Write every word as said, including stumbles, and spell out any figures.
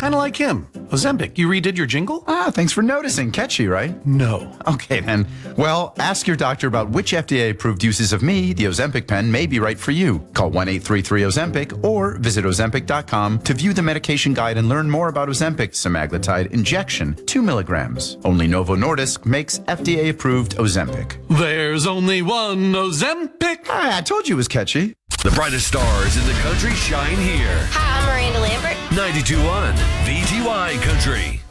kind of like him. Ozempic, you redid your jingle? Ah, thanks for noticing. Catchy, right? No. Okay, then. Well, ask your doctor about which F D A-approved uses of me, the Ozempic pen, may be right for you. Call one eight three three Ozempic or visit ozempic dot com to view the medication guide and learn more about Ozempic semaglutide injection, two milligrams. Only Novo Nordisk makes F D A-approved Ozempic. There's only one Ozempic. Ah, I told you it was catchy. The brightest stars in the country shine here. Hi, I'm Miranda Lambert. ninety-two point one V T Y Country.